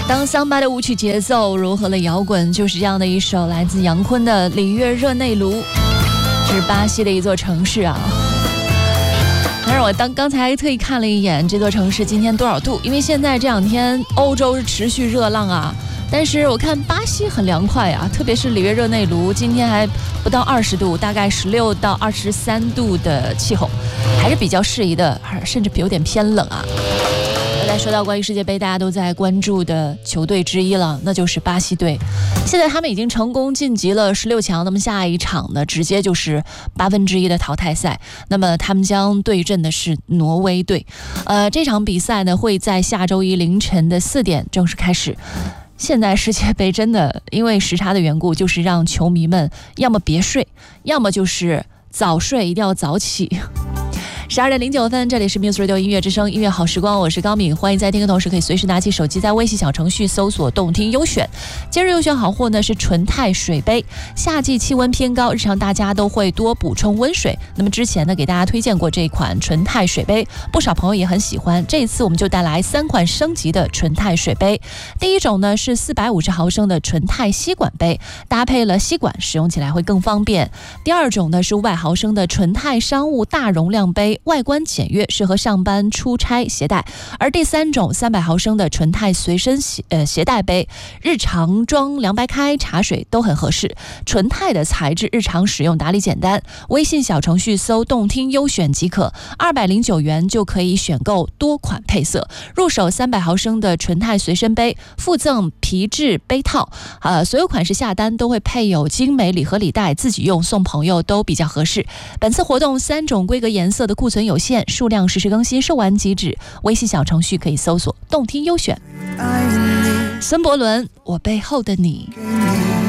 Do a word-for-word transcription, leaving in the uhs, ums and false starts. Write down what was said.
当桑巴的舞曲节奏融合了摇滚，就是这样的一首来自杨坤的《里约热内卢》，这是巴西的一座城市啊。但是我当刚才特意看了一眼这座城市今天多少度，因为现在这两天欧洲是持续热浪啊，但是我看巴西很凉快啊，特别是里约热内卢今天还不到二十度，大概十六到二十三度的气候，还是比较适宜的，甚至有点偏冷啊。再说到关于世界杯大家都在关注的球队之一了，那就是巴西队。现在他们已经成功晋级了十六强，那么下一场呢，直接就是八分之一的淘汰赛。那么他们将对阵的是挪威队。呃，这场比赛呢会在下周一凌晨的四点正式开始。现在世界杯真的因为时差的缘故，就是让球迷们要么别睡，要么就是早睡，一定要早起。十二点零九分，这里是 Muse Radio 音乐之声，音乐好时光，我是高敏，欢迎在听的同时可以随时拿起手机，在微信小程序搜索动听优选。今日优选好货呢是纯钛水杯，夏季气温偏高，日常大家都会多补充温水。那么之前呢给大家推荐过这款纯钛水杯，不少朋友也很喜欢。这一次我们就带来三款升级的纯钛水杯。第一种呢是四百五十毫升的纯钛吸管杯，搭配了吸管，使用起来会更方便。第二种呢是五百毫升的纯钛商务大容量杯，外观简约，适合上班出差携带。而第三种三百毫升的纯钛随身携呃携带杯，日常装凉白开、茶水都很合适。纯钛的材质，日常使用打理简单。微信小程序搜动听优选即可，二百零九元就可以选购多款配色。入手三百毫升的纯钛随身杯，附赠皮质杯套。呃，所有款式下单都会配有精美礼盒礼袋，自己用送朋友都比较合适。本次活动三种规格颜色的库存有限，数量实时更新，售完即止。微信小程序可以搜索动听优选。孙伯伦，我背后的你。